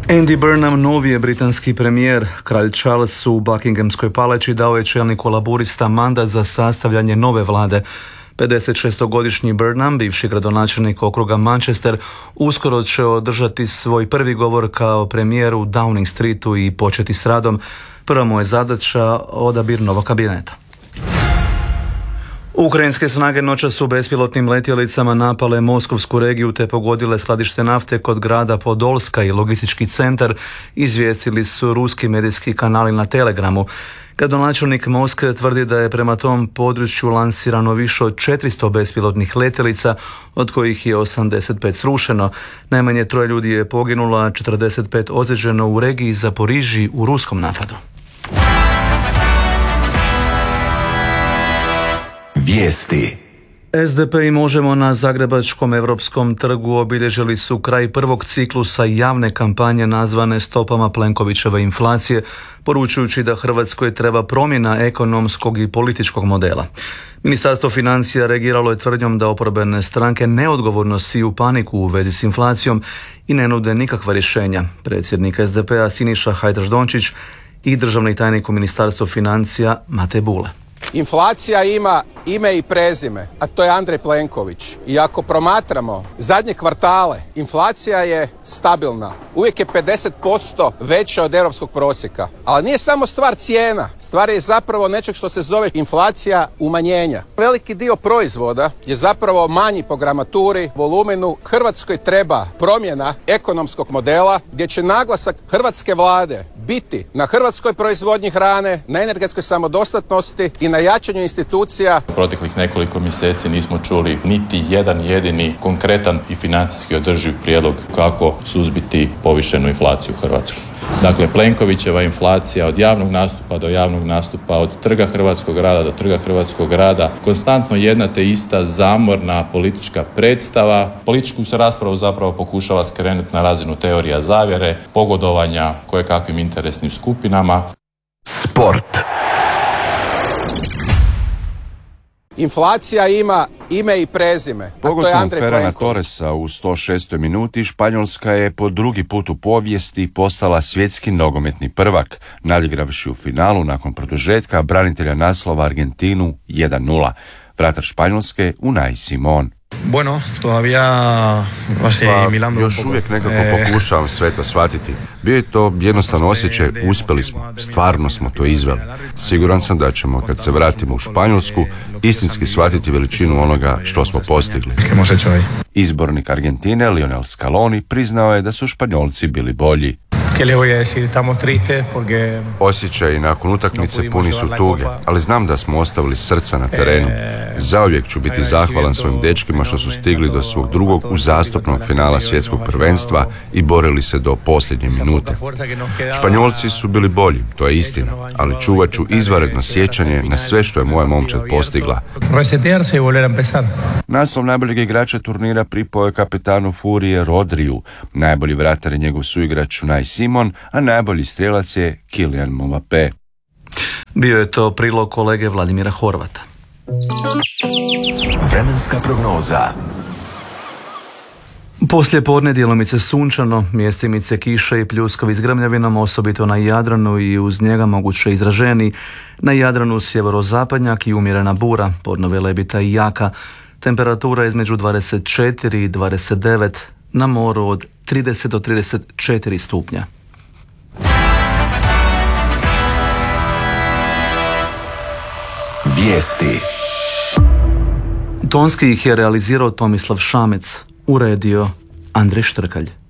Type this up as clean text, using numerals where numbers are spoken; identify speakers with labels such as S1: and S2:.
S1: Andy Burnham novi je britanski premijer. Kralj Charles u Buckinghamskoj palači dao je čelniku laburista mandat za sastavljanje nove vlade. 56-godišnji Burnham, bivši gradonačelnik okruga Manchester, uskoro će održati svoj prvi govor kao premijer u Downing Streetu i početi s radom. Prva mu je zadaća odabir novog kabineta. Ukrajinske snage noćas su bespilotnim letjelicama napale Moskovsku regiju te pogodile skladište nafte kod grada Podolska i logistički centar, izvijestili su ruski medijski kanali na Telegramu. Gradonačelnik Moskve tvrdi da je prema tom području lansirano više od 400 bespilotnih letjelica, od kojih je 85 srušeno. Najmanje 3 ljudi je poginulo, a 45 ozlijeđeno u regiji Zaporižji u ruskom napadu.
S2: Vijesti.
S1: SDP i Možemo na Zagrebačkom Europskom trgu obilježili su kraj prvog ciklusa javne kampanje nazvane stopama Plenkovićeve inflacije, poručujući da Hrvatskoj treba promjena ekonomskog i političkog modela. Ministarstvo financija reagiralo je tvrdnjom da oporbene stranke neodgovorno siju paniku u vezi s inflacijom i ne nude nikakva rješenja. Predsjednik SDP-a Siniša Hajdaš Dončić i državni tajnik u Ministarstvu financija Mate Bule.
S3: Inflacija ima ime i prezime, a to je Andrej Plenković. I ako promatramo zadnje kvartale, inflacija je stabilna. Uvijek je 50% veća od europskog prosjeka. Ali nije samo stvar cijena. Stvar je zapravo nečeg što se zove inflacija umanjenja. Veliki dio proizvoda je zapravo manji po gramaturi, volumenu. Hrvatskoj treba promjena ekonomskog modela gdje će naglasak hrvatske vlade biti na hrvatskoj proizvodnji hrane, na energetskoj samodostatnosti i na jačanju institucija.
S4: Proteklih nekoliko mjeseci nismo čuli niti jedan jedini konkretan i financijski održiv prijedlog kako suzbiti povišenu inflaciju u Hrvatskoj. Dakle, Plenkovićeva inflacija od javnog nastupa do javnog nastupa, od trga hrvatskog rada do trga hrvatskog rada, konstantno jedna te ista zamorna politička predstava. Političku se raspravu zapravo pokušava skrenuti na razinu teorija zavjere, pogodovanja kojekakvim interesnim skupinama.
S2: Sport.
S3: Inflacija ima ime i prezime, a to je
S5: Pogotom
S3: Andrej
S5: Ferrana
S3: Plenković.
S5: Torresa u 106. minuti Španjolska je po drugi put u povijesti postala svjetski nogometni prvak, nadigravši u finalu nakon produžetka branitelja naslova Argentinu 1-0. Vratar Španjolske Unai Simon.
S6: Bueno, todavía asimilando un
S5: Još
S6: poco.
S5: uvijek nekako pokušavam sve to shvatiti. Bio je to jednostavno osjećaj, uspjeli smo, stvarno smo to izveli. Siguran sam da ćemo, kad se vratimo u Španjolsku, istinski shvatiti veličinu onoga što smo postigli.
S6: Que hemos hecho hoy.
S5: Izbornik Argentine Lionel Scaloni priznao je da su Španjolci bili bolji.
S6: ¿Qué le voy a decir? Estamos tristes porque
S5: Osjećaji nakon utakmice puni su tuge, ali znam da smo ostavili srca na terenu. Zauvijek ću biti zahvalan svojim dečkima što su stigli do svog drugog uzastopnog finala svjetskog prvenstva i borili se do posljednje minute. Španjolci su bili bolji, to je istina, ali čuvat ću izvanredno sjećanje na sve što je moja momčad postigla.
S6: resetearse y volver a empezar.
S5: Naslov najboljeg igrača turnira pripao je kapetanu Furije Rodriju. Najbolji vratar je njegov suigrač Unai Simon, a najbolji strijelac je Kylian Mbappé.
S1: Bio je to prilog kolege Vladimira Horvata.
S2: Vremenska prognoza.
S1: Poslije podne djelomice sunčano, mjestimice kiše i pljuskovi s grmljavinom, osobito na Jadranu i uz njega moguće izraženi. Na Jadranu sjeverozapadnjak i umjerena bura, podnove lebita i jaka. Temperatura između 24 i 29, na moru od 30 do 34 stupnja.
S2: Vijesti.
S1: Tonski ih je realizirao Tomislav Šamec, uredio Andrej Štrkalj.